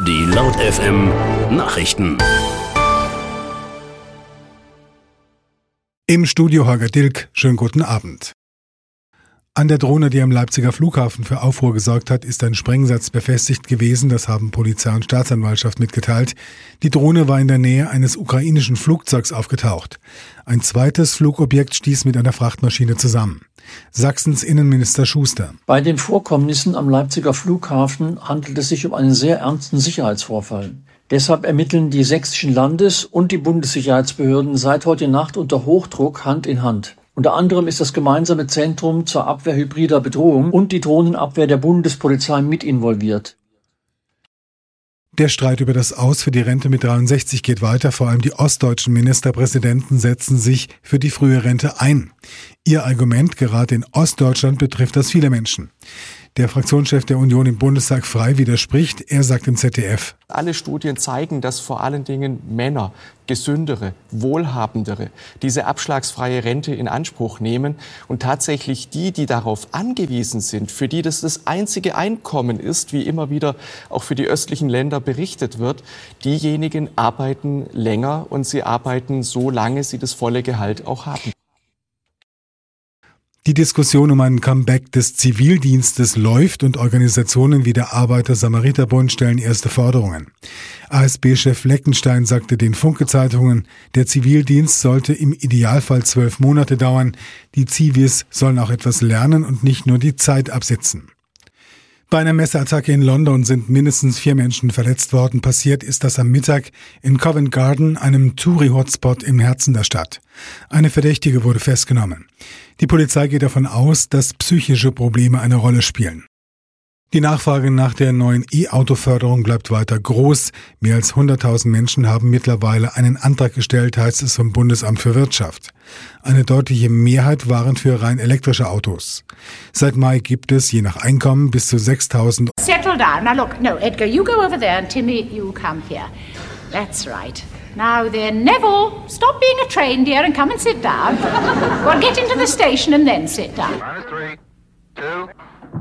Die Laut FM Nachrichten. Im Studio Holger Dilk, schönen guten Abend. An der Drohne, die am Leipziger Flughafen für Aufruhr gesorgt hat, ist ein Sprengsatz befestigt gewesen, das haben Polizei und Staatsanwaltschaft mitgeteilt. Die Drohne war in der Nähe eines ukrainischen Flugzeugs aufgetaucht. Ein zweites Flugobjekt stieß mit einer Frachtmaschine zusammen. Sachsens Innenminister Schuster. Bei den Vorkommnissen am Leipziger Flughafen handelt es sich um einen sehr ernsten Sicherheitsvorfall. Deshalb ermitteln die sächsischen Landes- und die Bundessicherheitsbehörden seit heute Nacht unter Hochdruck Hand in Hand. Unter anderem ist das gemeinsame Zentrum zur Abwehr hybrider Bedrohung und die Drohnenabwehr der Bundespolizei mit involviert. Der Streit über das Aus für die Rente mit 63 geht weiter. Vor allem die ostdeutschen Ministerpräsidenten setzen sich für die frühe Rente ein. Ihr Argument, gerade in Ostdeutschland betrifft das viele Menschen. Der Fraktionschef der Union im Bundestag Frei widerspricht. Er sagt im ZDF: Alle Studien zeigen, dass vor allen Dingen Männer, gesündere, wohlhabendere, diese abschlagsfreie Rente in Anspruch nehmen und tatsächlich die darauf angewiesen sind, für die das einzige Einkommen ist, wie immer wieder auch für die östlichen Länder berichtet wird, diejenigen arbeiten länger und sie arbeiten so lange sie das volle Gehalt auch haben. Die Diskussion um ein Comeback des Zivildienstes läuft und Organisationen wie der Arbeiter-Samariter-Bund stellen erste Forderungen. ASB-Chef Fleckenstein sagte den Funke-Zeitungen, der Zivildienst sollte im Idealfall 12 Monate dauern. Die Zivis sollen auch etwas lernen und nicht nur die Zeit absitzen. Bei einer Messerattacke in London sind mindestens 4 Menschen verletzt worden. Passiert ist das am Mittag in Covent Garden, einem Touri-Hotspot im Herzen der Stadt. Eine Verdächtige wurde festgenommen. Die Polizei geht davon aus, dass psychische Probleme eine Rolle spielen. Die Nachfrage nach der neuen E-Auto-Förderung bleibt weiter groß. Mehr als 100.000 Menschen haben mittlerweile einen Antrag gestellt, heißt es vom Bundesamt für Wirtschaft. Eine deutliche Mehrheit waren für rein elektrische Autos. Seit Mai gibt es, je nach Einkommen, bis zu 6.000. Settle down. Now look, no, Edgar, you go over there and Timmy, you come here. That's right. Now then, Neville, stop being a train, dear, and come and sit down. Well, get into the station and then sit down. 3, 2...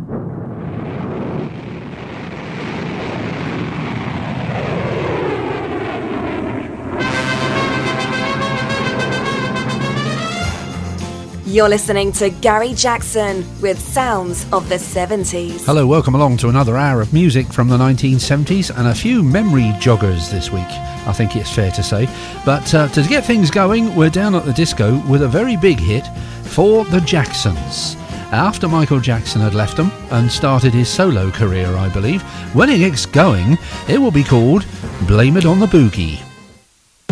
You're listening to Gary Jackson with Sounds of the 70s. Hello, welcome along to another hour of music from the 1970s and a few memory joggers this week, I think it's fair to say. But to get things going, we're down at the disco with a very big hit for the Jacksons. After Michael Jackson had left them and started his solo career, I believe, when it gets going, it will be called Blame It on the Boogie.